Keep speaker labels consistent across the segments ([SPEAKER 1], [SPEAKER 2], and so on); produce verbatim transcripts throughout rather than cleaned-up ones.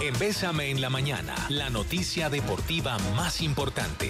[SPEAKER 1] En Bésame en la Mañana, la noticia deportiva más importante.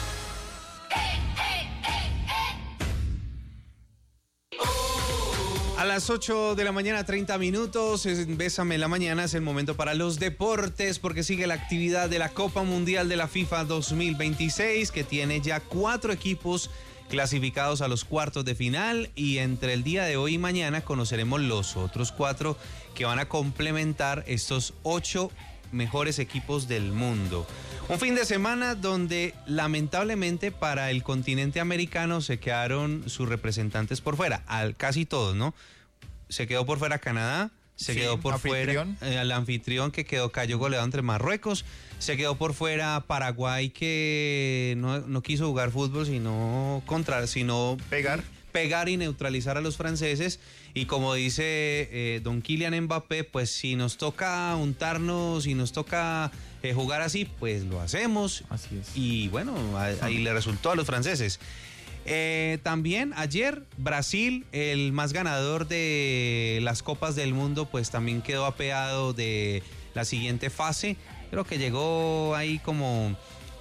[SPEAKER 2] A las ocho de la mañana, treinta minutos, en Bésame en la Mañana es el momento para los deportes, porque sigue la actividad de la Copa Mundial de la FIFA dos mil veintiséis, que tiene ya cuatro equipos clasificados a los cuartos de final, y entre el día de hoy y mañana conoceremos los otros cuatro que van a complementar estos ocho mejores equipos del mundo. Un fin de semana donde lamentablemente para el continente americano se quedaron sus representantes por fuera, al, casi todos, ¿no? Se quedó por fuera Canadá, se sí, quedó por anfitrión. fuera eh, el anfitrión que quedó, cayó goleado entre Marruecos, se quedó por fuera Paraguay, que no, no quiso jugar fútbol sino contra, sino
[SPEAKER 3] pegar.
[SPEAKER 2] pegar y neutralizar a los franceses, y como dice eh, don Kylian Mbappé, pues si nos toca untarnos, si nos toca eh, jugar así, pues lo hacemos.
[SPEAKER 3] Así es.
[SPEAKER 2] Y bueno, a, ahí le resultó a los franceses. Eh, también ayer Brasil, el más ganador de las Copas del Mundo, pues también quedó apeado de la siguiente fase. Creo que llegó ahí como...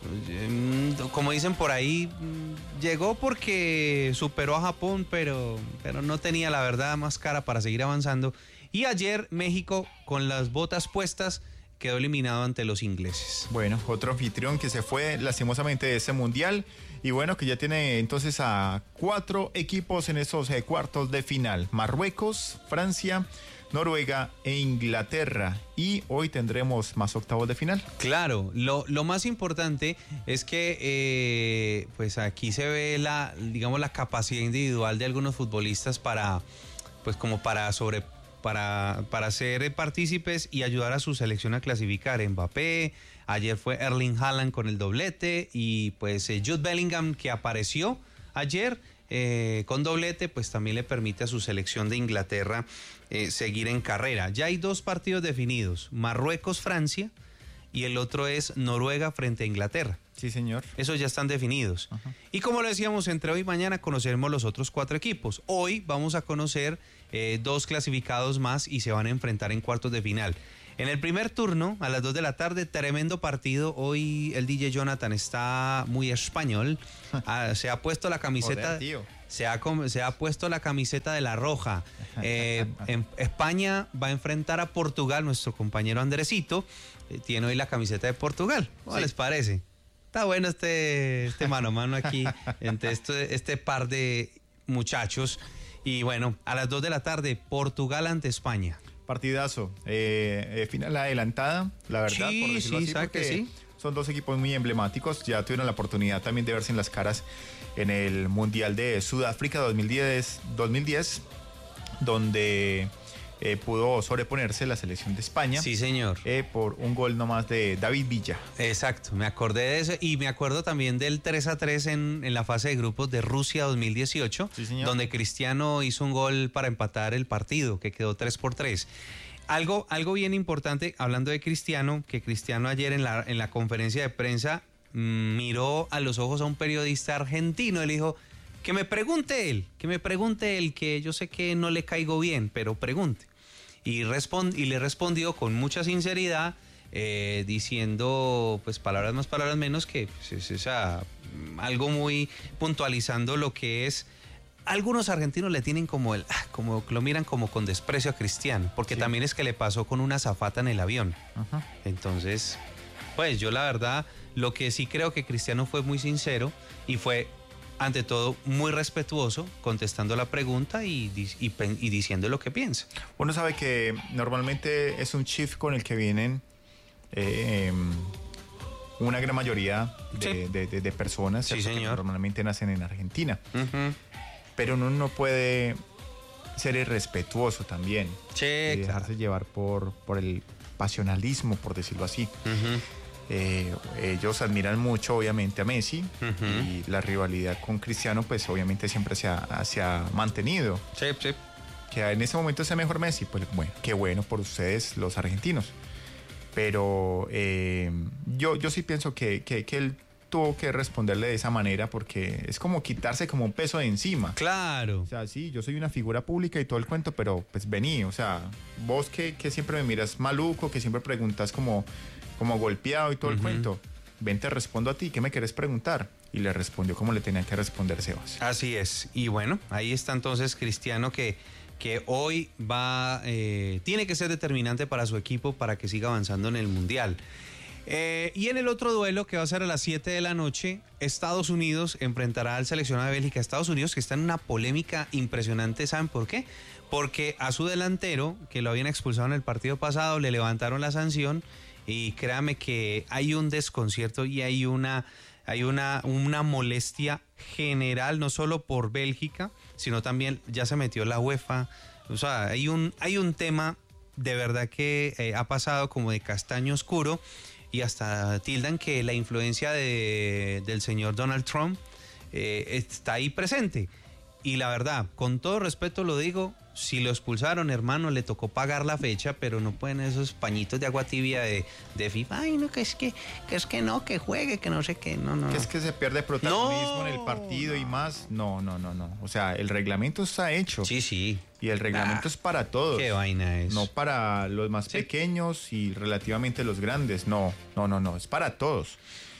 [SPEAKER 2] como dicen por ahí, llegó porque superó a Japón, pero, pero no tenía la verdad más cara para seguir avanzando. Y ayer México, con las botas puestas, quedó eliminado ante los ingleses.
[SPEAKER 3] Bueno, otro anfitrión que se fue lastimosamente de ese mundial, y bueno, que ya tiene entonces a cuatro equipos en esos eh, cuartos de final: Marruecos, Francia, Noruega e Inglaterra. Y hoy tendremos más octavos de final.
[SPEAKER 2] Claro, lo, lo más importante es que eh, pues aquí se ve la, digamos, la capacidad individual de algunos futbolistas para, pues como para sobre para, para ser partícipes y ayudar a su selección a clasificar. Mbappé, ayer fue Erling Haaland con el doblete, y pues eh, Jude Bellingham, que apareció ayer Eh, con doblete, pues también le permite a su selección de Inglaterra eh, seguir en carrera. Ya hay dos partidos definidos: Marruecos-Francia, y el otro es Noruega frente a Inglaterra.
[SPEAKER 3] Sí, señor.
[SPEAKER 2] Esos ya están definidos. Ajá. Y como lo decíamos, entre hoy y mañana conoceremos los otros cuatro equipos. Hoy vamos a conocer eh, dos clasificados más y se van a enfrentar en cuartos de final. En el primer turno, a las dos de la tarde, tremendo partido. Hoy el D J Jonathan está muy español. Ah, se ha puesto la camiseta.
[SPEAKER 3] Joder,
[SPEAKER 2] se, ha, se ha puesto la camiseta de la Roja. Eh, en España va a enfrentar a Portugal, nuestro compañero Andresito. Eh, tiene hoy la camiseta de Portugal. ¿Cómo sí les parece? Está bueno este, este mano a mano aquí entre este, este par de muchachos. Y bueno, a las dos de la tarde, Portugal ante España.
[SPEAKER 3] Partidazo, eh, eh, final adelantada, la verdad,
[SPEAKER 2] sí,
[SPEAKER 3] por decirlo
[SPEAKER 2] sí,
[SPEAKER 3] así,
[SPEAKER 2] sabe
[SPEAKER 3] porque
[SPEAKER 2] que sí.
[SPEAKER 3] Son dos equipos muy emblemáticos. Ya tuvieron la oportunidad también de verse en las caras en el Mundial de Sudáfrica dos mil diez, donde eh, pudo sobreponerse la selección de España.
[SPEAKER 2] Sí, señor.
[SPEAKER 3] Eh, por un gol nomás de David Villa.
[SPEAKER 2] Exacto, me acordé de eso, y me acuerdo también del tres a tres en, en la fase de grupos de Rusia dos mil dieciocho,
[SPEAKER 3] sí, señor,
[SPEAKER 2] donde Cristiano hizo un gol para empatar el partido, que quedó tres por tres. Algo, algo bien importante, hablando de Cristiano, que Cristiano ayer en la, en la conferencia de prensa mmm, miró a los ojos a un periodista argentino. Él dijo, que me pregunte él, que me pregunte él, que yo sé que no le caigo bien, pero pregunte. Y, respond, y le respondió con mucha sinceridad, eh, diciendo, pues palabras más, palabras menos, que pues, es, es a, algo muy puntualizando lo que es. Algunos argentinos le tienen como el, como lo miran como con desprecio a Cristiano, porque sí, también es que le pasó con una azafata en el avión. Ajá. Entonces, pues yo la verdad, lo que sí creo que Cristiano fue muy sincero y fue, ante todo, muy respetuoso, contestando la pregunta y, y, y diciendo lo que piensa.
[SPEAKER 3] Uno sabe que normalmente es un chip con el que vienen eh, una gran mayoría de, sí, de, de, de personas,
[SPEAKER 2] sí, señor,
[SPEAKER 3] que normalmente nacen en Argentina.
[SPEAKER 2] Uh-huh.
[SPEAKER 3] Pero uno no puede ser irrespetuoso también.
[SPEAKER 2] Sí,
[SPEAKER 3] y dejarse
[SPEAKER 2] claro.
[SPEAKER 3] llevar por, por el pasionalismo, por decirlo así.
[SPEAKER 2] Uh-huh.
[SPEAKER 3] Eh, ellos admiran mucho, obviamente, a Messi, uh-huh, y la rivalidad con Cristiano, pues obviamente siempre se ha, se ha mantenido.
[SPEAKER 2] Sí, sí.
[SPEAKER 3] Que en ese momento sea mejor Messi, pues bueno, qué bueno por ustedes, los argentinos. Pero eh, yo, yo sí pienso que, que, que él tuvo que responderle de esa manera porque es como quitarse como un peso de encima.
[SPEAKER 2] Claro.
[SPEAKER 3] O sea, sí, yo soy una figura pública y todo el cuento, pero pues vení, o sea, vos que, que siempre me miras maluco, que siempre preguntas como, como golpeado y todo uh-huh. el cuento, ven, te respondo a ti, ¿qué me querés preguntar? Y le respondió como le tenía que responder Sebas.
[SPEAKER 2] Así es. Y bueno, ahí está entonces Cristiano que, que hoy va, eh, tiene que ser determinante para su equipo para que siga avanzando en el Mundial. Eh, y en el otro duelo que va a ser a las siete de la noche, Estados Unidos enfrentará al seleccionado de Bélgica. Estados Unidos que está en una polémica impresionante, ¿saben por qué? Porque a su delantero, que lo habían expulsado en el partido pasado, le levantaron la sanción y créame que hay un desconcierto y hay una, hay una, una molestia general, no solo por Bélgica, sino también ya se metió la UEFA. O sea, hay un, hay un tema de verdad que eh, ha pasado como de castaño oscuro. Y hasta tildan que la influencia de, del señor Donald Trump eh, está ahí presente. Y la verdad, con todo respeto lo digo, si lo expulsaron, hermano, le tocó pagar la fecha, pero no pueden esos pañitos de agua tibia de, de FIFA. Ay, no, que es que, que es que no, que juegue, que no sé qué, no, no.
[SPEAKER 3] Que es que se pierde protagonismo
[SPEAKER 2] no,
[SPEAKER 3] en el partido
[SPEAKER 2] no.
[SPEAKER 3] y más. No, no, no, no. O sea, el reglamento está hecho.
[SPEAKER 2] Sí, sí.
[SPEAKER 3] Y el reglamento ah, es para todos.
[SPEAKER 2] Qué vaina es.
[SPEAKER 3] No para los más ¿Sí? pequeños y relativamente los grandes. No, no, no, no. Es para todos.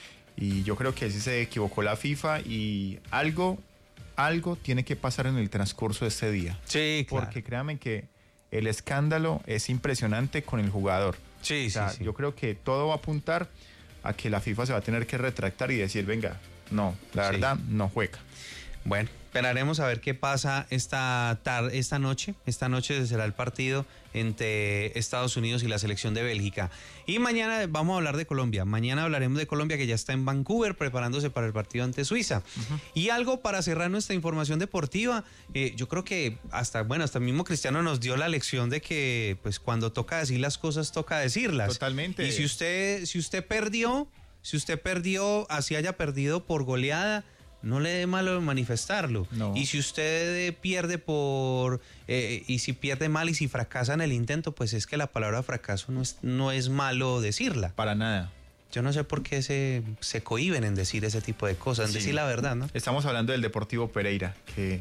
[SPEAKER 3] Y yo creo que así se equivocó la FIFA y algo, algo tiene que pasar en el transcurso de este día.
[SPEAKER 2] Sí, claro.
[SPEAKER 3] Porque créanme que el escándalo es impresionante con el jugador.
[SPEAKER 2] Sí,
[SPEAKER 3] o sea,
[SPEAKER 2] sí, sí.
[SPEAKER 3] Yo creo que todo va a apuntar a que la FIFA se va a tener que retractar y decir, venga, no, la
[SPEAKER 2] sí.
[SPEAKER 3] verdad, no juega.
[SPEAKER 2] Bueno, esperaremos a ver qué pasa esta tarde, esta noche. Esta noche será el partido entre Estados Unidos y la selección de Bélgica. Y mañana vamos a hablar de Colombia. Mañana hablaremos de Colombia, que ya está en Vancouver preparándose para el partido ante Suiza. Uh-huh. Y algo para cerrar nuestra información deportiva. Eh, yo creo que hasta, bueno, hasta el mismo Cristiano nos dio la lección de que, pues, cuando toca decir las cosas, toca decirlas.
[SPEAKER 3] Totalmente.
[SPEAKER 2] Y si usted, si usted perdió, si usted perdió, así haya perdido por goleada, no le dé malo manifestarlo.
[SPEAKER 3] No.
[SPEAKER 2] Y si usted pierde por eh, y si pierde mal y si fracasa en el intento, pues es que la palabra fracaso no es, no es malo decirla.
[SPEAKER 3] Para nada.
[SPEAKER 2] Yo no sé por qué se, se cohíben en decir ese tipo de cosas, en sí. decir la verdad, ¿no?
[SPEAKER 3] Estamos hablando del Deportivo Pereira, que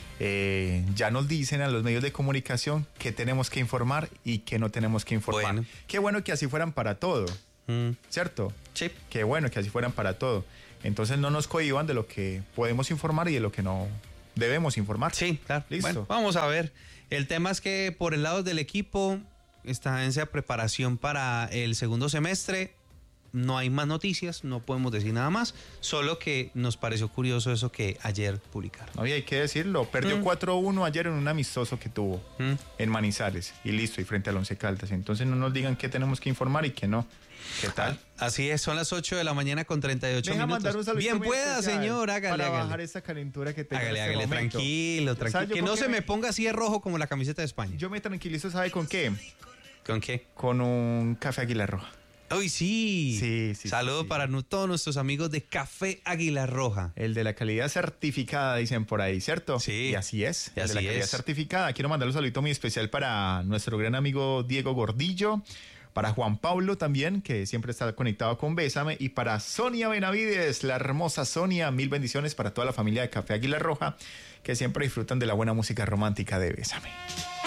[SPEAKER 3] eh, ya nos dicen a los medios de comunicación qué tenemos que informar y qué no tenemos que informar.
[SPEAKER 2] Bueno.
[SPEAKER 3] Qué bueno que así fueran para todo,
[SPEAKER 2] mm.
[SPEAKER 3] ¿cierto?
[SPEAKER 2] Sí.
[SPEAKER 3] Qué bueno que así fueran para todo. Entonces no nos cohíban de lo que podemos informar y de lo que no debemos informar.
[SPEAKER 2] Sí, claro.
[SPEAKER 3] Listo.
[SPEAKER 2] Bueno, vamos a ver. El tema es que por el lado del equipo está en esa preparación para el segundo semestre. No hay más noticias, no podemos decir nada más, solo que nos pareció curioso eso que ayer publicaron.
[SPEAKER 3] No, y hay que decirlo, perdió mm. cuatro uno ayer en un amistoso que tuvo
[SPEAKER 2] mm.
[SPEAKER 3] en Manizales y listo, y frente al Once Caldas. Entonces no nos digan qué tenemos que informar y qué no. ¿Qué tal?
[SPEAKER 2] Así es, son las ocho de la mañana con treinta y ocho
[SPEAKER 3] Deja
[SPEAKER 2] minutos. Bien pueda, señor, hágale,
[SPEAKER 3] para
[SPEAKER 2] hágale.
[SPEAKER 3] bajar esa calentura que tengo
[SPEAKER 2] Hágale,
[SPEAKER 3] en este
[SPEAKER 2] hágale,
[SPEAKER 3] momento.
[SPEAKER 2] tranquilo, tranquilo. O sea, que no se me... me ponga así de rojo como la camiseta de España.
[SPEAKER 3] Yo me tranquilizo, ¿sabe con qué?
[SPEAKER 2] ¿Con qué?
[SPEAKER 3] Con un café Águila Roja.
[SPEAKER 2] ¡Uy, sí!
[SPEAKER 3] Sí, sí.
[SPEAKER 2] Saludos
[SPEAKER 3] sí, sí.
[SPEAKER 2] para no, todos nuestros amigos de Café Águila Roja.
[SPEAKER 3] El de la calidad certificada, dicen por ahí, ¿cierto?
[SPEAKER 2] Sí.
[SPEAKER 3] Y así es.
[SPEAKER 2] Y
[SPEAKER 3] el
[SPEAKER 2] así
[SPEAKER 3] de la calidad
[SPEAKER 2] es.
[SPEAKER 3] certificada. Quiero mandar un saludito muy especial para nuestro gran amigo Diego Gordillo, para Juan Pablo también, que siempre está conectado con Bésame, y para Sonia Benavides, la hermosa Sonia. Mil bendiciones para toda la familia de Café Águila Roja, que siempre disfrutan de la buena música romántica de Bésame.